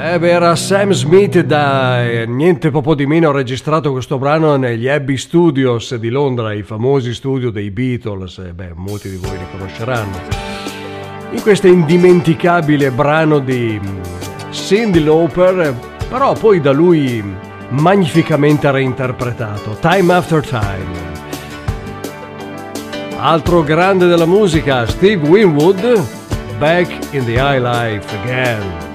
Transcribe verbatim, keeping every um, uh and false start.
Eh beh, era Sam Smith, da eh, niente poco di meno ha registrato questo brano negli Abbey Studios di Londra, i famosi studio dei Beatles. Eh beh, molti di voi li conosceranno. In questo indimenticabile brano di Cyndi Lauper, però poi da lui magnificamente reinterpretato, Time After Time. Altro grande della musica, Steve Winwood, Back in the High Life Again.